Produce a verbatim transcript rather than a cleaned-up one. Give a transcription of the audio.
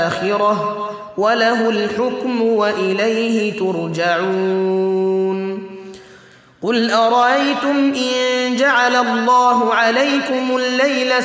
الآخرة وله الحكم وإليه ترجعون قل أرأيتم إن جعل الله عليكم الليل